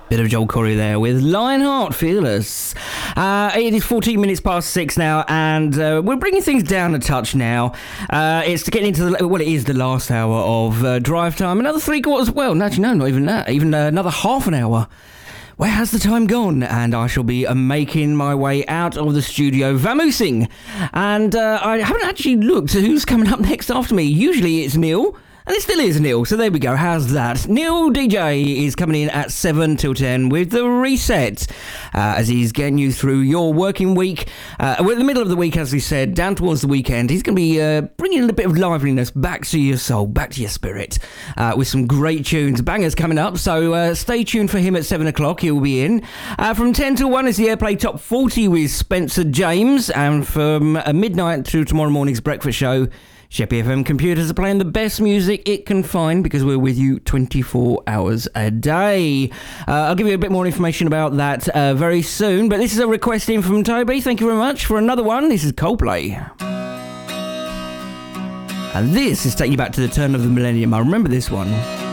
Bit of Joel Corey there with Lionheart, Fearless. It is 14 minutes past 6 now, and we're bringing things down a touch now. It's to get into it is the last hour of drive time. Another 3/4, well, actually, no, not even that. Even another half an hour. Where has the time gone? And I shall be making my way out of the studio, vamoosing. And I haven't actually looked at who's coming up next after me. Usually it's Neil. And it still is Neil, so there we go. How's that? Neil DJ is coming in at 7 till 10 with the reset, as he's getting you through your working week. We're in the middle of the week, as we said, down towards the weekend. He's going to be bringing a bit of liveliness back to your soul, back to your spirit, with some great tunes, bangers coming up. So stay tuned for him at 7 o'clock. He'll be in. From 10 till 1 is the Airplay Top 40 with Spencer James. And from midnight to tomorrow morning's breakfast show, Sheppy FM Computers are playing the best music it can find because we're with you 24 hours a day. I'll give you a bit more information about that very soon, but this is a request in from Toby. Thank you very much for another one. This is Coldplay. And this is taking you back to the turn of the millennium. I remember this one.